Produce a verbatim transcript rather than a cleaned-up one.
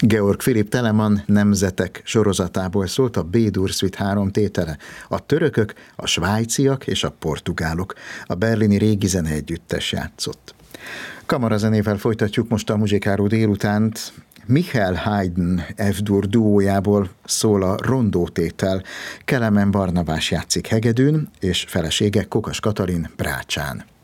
Georg Philipp Telemann Nemzetek sorozatából szólt a B-dur Suite három tétele. A törökök, a svájciak és a portugálok. A berlini Régi Zeneegyüttes játszott. Kamarazenével folytatjuk most a Muzsikáró délutánt. Michael Haydn F-dur duójából szól a rondó tétel. Kelemen Barnabás játszik hegedűn, és felesége Kokas Katalin brácsán.